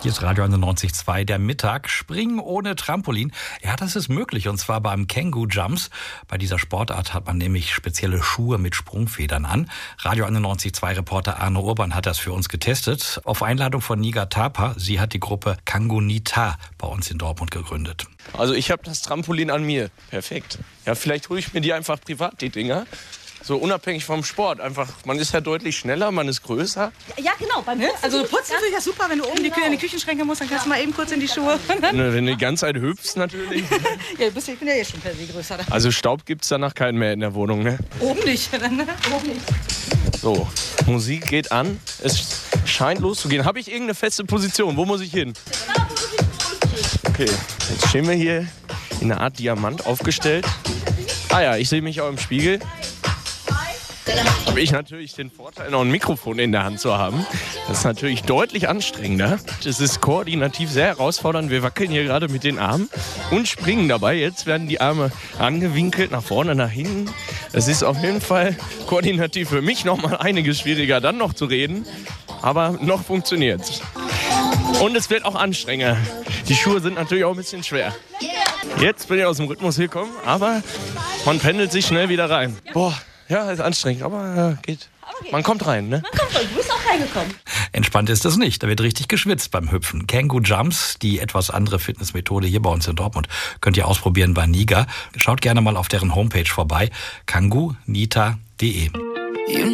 Hier ist Radio 91.2, der Mittag. Springen ohne Trampolin. Ja, das ist möglich. Und zwar beim Kangoo Jumps. Bei dieser Sportart hat man nämlich spezielle Schuhe mit Sprungfedern an. Radio 91.2 Reporter Arno Urban hat das für uns getestet. Auf Einladung von Nigar Thapa. Sie hat die Gruppe Kangoo Nita bei uns in Dortmund gegründet. Also ich habe das Trampolin an mir. Perfekt. Ja, vielleicht hole ich mir die einfach privat, die Dinger. So unabhängig vom Sport. Einfach, man ist ja deutlich schneller, man ist größer. Ja, genau. Beim Putzen also putzen finde ich ja super, wenn du oben in die Küchenschränke musst, dann kannst du mal eben kurz in die Schuhe. Wenn du die ganze Zeit hüpfst natürlich. Ja, ich bin ja eh schon per se größer. Also Staub gibt es danach keinen mehr in der Wohnung, ne? Oben nicht. Oben nicht. So, Musik geht an. Es scheint loszugehen. Habe ich irgendeine feste Position? Wo muss ich hin? Okay, jetzt stehen wir hier in einer Art Diamant aufgestellt. Ah ja, ich sehe mich auch im Spiegel. Habe ich natürlich den Vorteil, noch ein Mikrofon in der Hand zu haben. Das ist natürlich deutlich anstrengender. Das ist koordinativ sehr herausfordernd. Wir wackeln hier gerade mit den Armen und springen dabei. Jetzt werden die Arme angewinkelt, nach vorne, nach hinten. Es ist auf jeden Fall koordinativ für mich noch mal einiges schwieriger, dann noch zu reden. Aber noch funktioniert's. Und es wird auch anstrengender. Die Schuhe sind natürlich auch ein bisschen schwer. Jetzt bin ich aus dem Rhythmus gekommen, aber man pendelt sich schnell wieder rein. Boah. Ja, ist anstrengend, aber geht. Man kommt rein, ne? Man kommt rein, du bist auch reingekommen. Entspannt ist das nicht. Da wird richtig geschwitzt beim Hüpfen. Kangoo Jumps, die etwas andere Fitnessmethode hier bei uns in Dortmund, könnt ihr ausprobieren bei Nigar. Schaut gerne mal auf deren Homepage vorbei, kangoonita.de.